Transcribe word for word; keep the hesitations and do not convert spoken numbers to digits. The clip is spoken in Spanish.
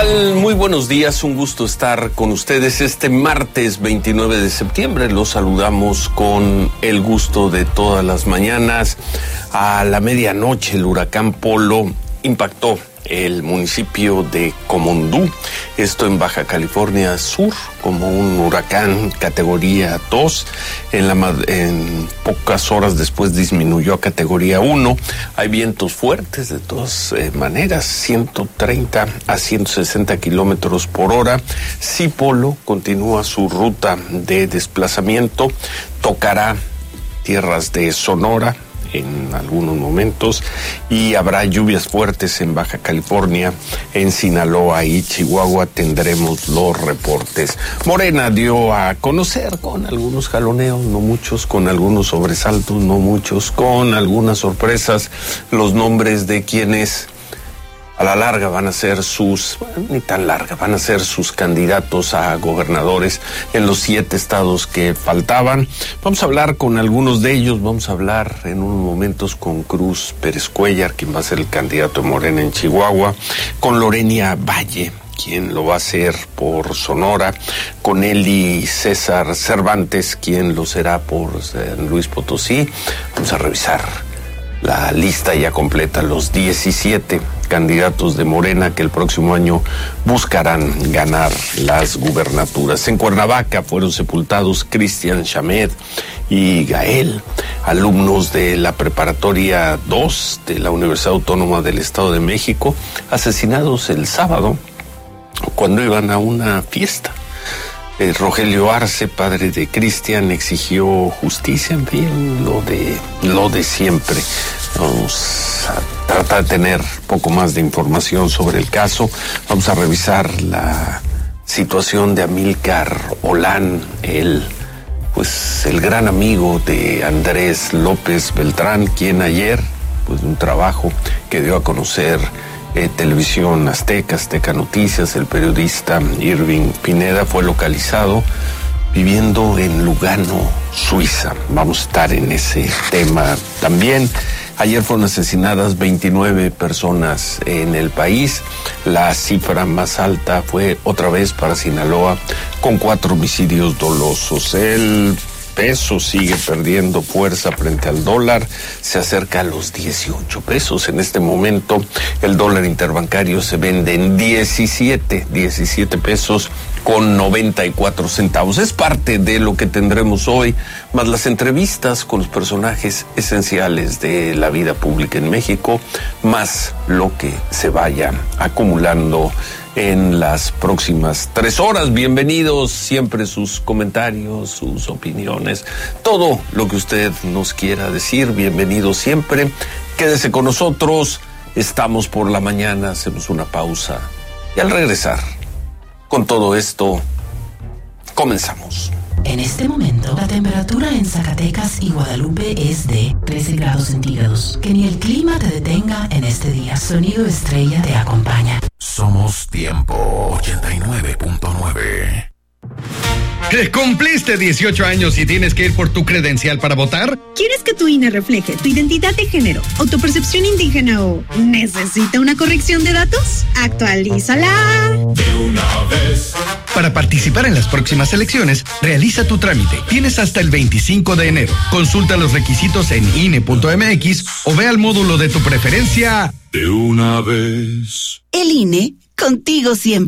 tal? Muy buenos días, un gusto estar con ustedes este martes veintinueve de septiembre. Los saludamos con el gusto de todas las mañanas. A la medianoche el huracán Polo impactó el municipio de Comondú, esto en Baja California Sur, como un huracán categoría dos. En, la, en pocas horas después disminuyó a categoría uno. Hay vientos fuertes de todas eh, maneras, ciento treinta a ciento sesenta kilómetros por hora. Si Polo continúa su ruta de desplazamiento, tocará tierras de Sonora en algunos momentos y habrá lluvias fuertes en Baja California, en Sinaloa y Chihuahua. Tendremos los reportes. Morena dio a conocer con algunos jaloneos, no muchos, con algunos sobresaltos, no muchos, con algunas sorpresas, los nombres de quienes a la larga van a ser sus, bueno, ni tan larga, van a ser sus candidatos a gobernadores en los siete estados que faltaban. Vamos a hablar con algunos de ellos, vamos a hablar en unos momentos con Cruz Pérez Cuéllar, quien va a ser el candidato de Morena en Chihuahua, con Lorenia Valle, quien lo va a hacer por Sonora, con Eli César Cervantes, quien lo será por San Luis Potosí. Vamos a revisar la lista ya completa, los diecisiete candidatos de Morena que el próximo año buscarán ganar las gubernaturas. En Cuernavaca fueron sepultados Cristian Chamet y Gael, alumnos de la Preparatoria dos de la Universidad Autónoma del Estado de México, asesinados el sábado cuando iban a una fiesta. Eh, Rogelio Arce, padre de Cristian, exigió justicia, en fin, lo de, lo de siempre. Vamos a tratar de tener poco más de información sobre el caso. Vamos a revisar la situación de Amílcar Olán, el, pues, el gran amigo de Andrés López Beltrán, quien ayer, pues, de un trabajo que dio a conocer Eh, Televisión Azteca, Azteca Noticias, el periodista Irving Pineda, fue localizado viviendo en Lugano, Suiza. Vamos a estar en ese tema también. Ayer fueron asesinadas veintinueve personas en el país. La cifra más alta fue otra vez para Sinaloa, con cuatro homicidios dolosos. El peso sigue perdiendo fuerza frente al dólar, se acerca a los dieciocho pesos. En este momento el dólar interbancario se vende en diecisiete, diecisiete pesos con noventa y cuatro centavos. Es parte de lo que tendremos hoy, más las entrevistas con los personajes esenciales de la vida pública en México, más lo que se vaya acumulando en las próximas tres horas. Bienvenidos, siempre sus comentarios, sus opiniones, todo lo que usted nos quiera decir, bienvenido siempre. Quédese con nosotros, estamos por la mañana, hacemos una pausa y al regresar, con todo esto, comenzamos. En este momento, la temperatura en Zacatecas y Guadalupe es de trece grados centígrados. Que ni el clima te detenga en este día. Sonido Estrella te acompaña. Somos Tiempo ochenta y nueve punto nueve. ¿Cumpliste dieciocho años y tienes que ir por tu credencial para votar? ¿Quieres que tu I N E refleje tu identidad de género o tu percepción indígena o necesita una corrección de datos? ¡Actualízala! De una vez. Para participar en las próximas elecciones, realiza tu trámite. Tienes hasta el veinticinco de enero. Consulta los requisitos en I N E punto M X o ve al módulo de tu preferencia. De una vez. El I N E, contigo siempre.